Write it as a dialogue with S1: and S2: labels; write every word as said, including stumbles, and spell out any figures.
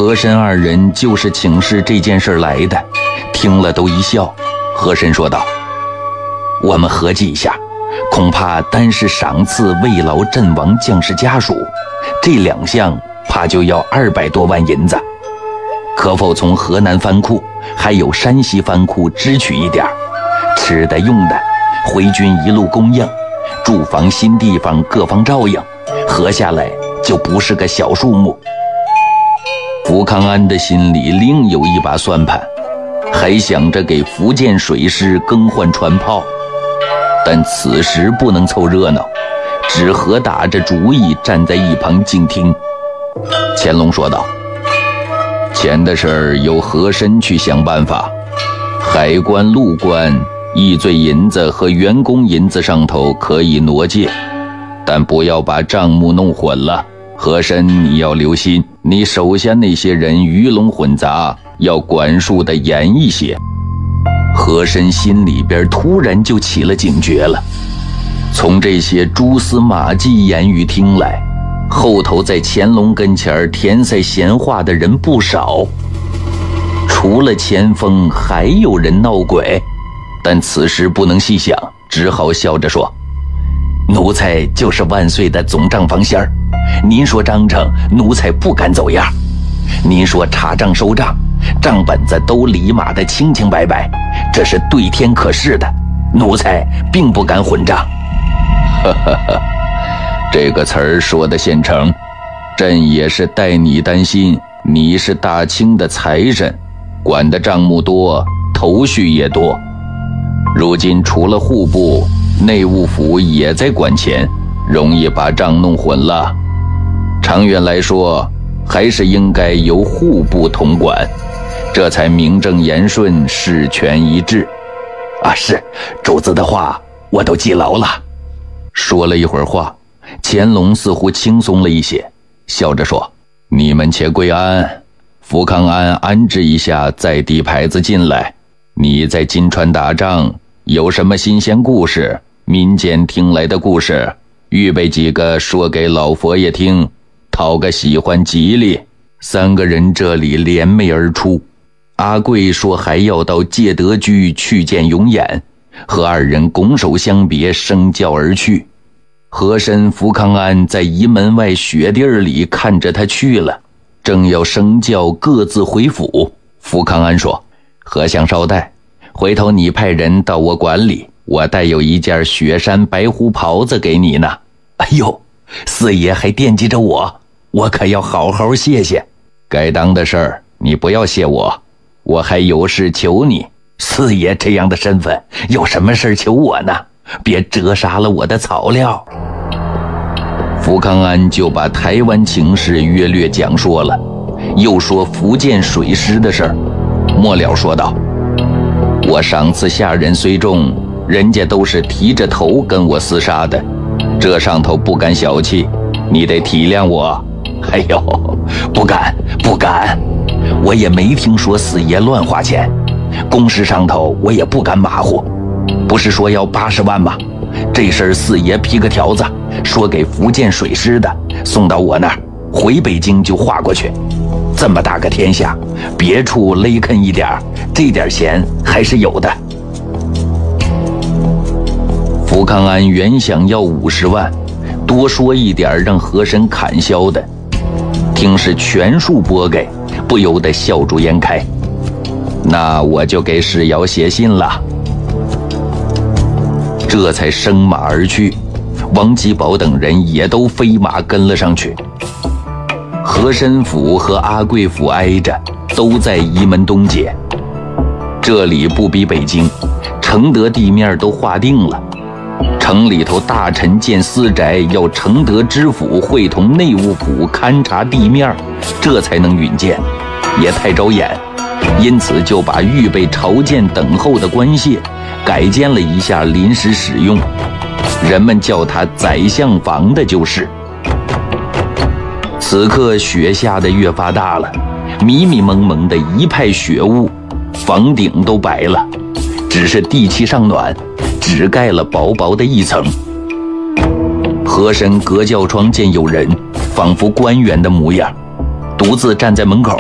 S1: 和珅二人就是请示这件事来的，听了都一笑。和珅说道：我们合计一下，恐怕单是赏赐慰劳阵亡将士家属，这两项怕就要二百多万银子，可否从河南藩库还有山西藩库支取一点，吃的用的回军一路供应，住房新地方各方照应，合下来就不是个小数目。福康安的心里另有一把算盘，还想着给福建水师更换船炮，但此时不能凑热闹，只合打着主意站在一旁静听。乾隆说道：钱的事儿由和珅去想办法，海关陆关易罪银子和员工银子上头可以挪借，但不要把账目弄混了。和珅你要留心，你手下那些人鱼龙混杂，要管束得严一些。和珅心里边突然就起了警觉了，从这些蛛丝马迹言语听来，后头在乾隆跟前填塞闲话的人不少，除了钱锋还有人闹鬼，但此时不能细想，只好笑着说：奴才就是万岁的总账房仙儿，您说章程，奴才不敢走样；您说查账收账，账本子都李码的清清白白，这是对天可视的，奴才并不敢混账。呵呵呵，这个词儿说的现成，朕也是代你担心，你是大清的财神，管的账目多，头绪也多。如今除了户部，内务府也在管钱，容易把账弄混了。长远来说，还是应该由户部统管，这才名正言顺，事权一致。啊，是，主子的话我都记牢了。说了一会儿话，乾隆似乎轻松了一些，笑着说：你们且归安，福康安安置一下在地牌子进来。你在金川打仗，有什么新鲜故事，民间听来的故事，预备几个说给老佛爷听，讨个喜欢吉利。三个人这里联袂而出，阿贵说还要到介德居去见永琰，和二人拱手相别，升轿而去。和珅、福康安在仪门外雪地里看着他去了，正要升轿各自回府。福康安说：和相稍待，回头你派人到我馆里，我带有一件雪山白狐袍子给你呢。哎呦，四爷还惦记着我，我可要好好谢谢。该当的事儿你不要谢我，我还有事求你。四爷这样的身份，有什么事求我呢？别折杀了我的草料。福康安就把台湾情势约略讲说了，又说福建水师的事儿，末了说道：我赏赐下人虽重，人家都是提着头跟我厮杀的，这上头不敢小气，你得体谅我。哎呦，不敢不敢，我也没听说四爷乱花钱，公事上头我也不敢马虎。不是说要八十万吗？这事儿四爷批个条子，说给福建水师的，送到我那儿，回北京就划过去。这么大个天下，别处勒肯一点，这点钱还是有的。福康安原想要五十万，多说一点让和珅砍销的，听是全数拨给，不由得笑逐颜开。那我就给史瑶写信了。这才升马而去，王吉宝等人也都飞马跟了上去。和珅府和阿贵府挨着，都在仪门东街。这里不比北京，承德地面都划定了。城里头大臣建私宅，要承德知府会同内务府勘察地面，这才能允建，也太着眼。因此就把预备朝见等候的官械改建了一下，临时使用，人们叫它宰相房的就是。此刻雪下得越发大了，迷迷蒙蒙的一派雪雾，房顶都白了，只是地气尚暖，只盖了薄薄的一层。和珅隔轿窗见有人，仿佛官员的模样，独自站在门口。